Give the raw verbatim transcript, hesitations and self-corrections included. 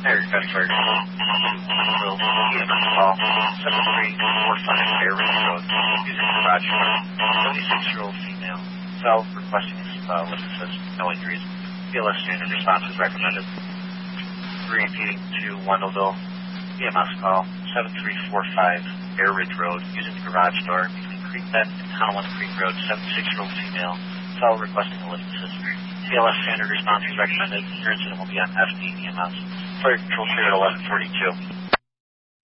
Air request for will E M S call seven three four five Air Ridge Road using garage door. seventy-six-year-old female. Cell requesting uh, lift assist, no injuries. B L S standard response is recommended. Repeating to Wendellville. E M S call seven three four five Air Ridge Road using the garage door between Creek Bend and Tonawanda Creek Road. seventy-six-year-old female. Cell requesting a lift assist. B L S standard response is recommended. Your incident will be on F D E M S. Fire control clear at eleven forty-two.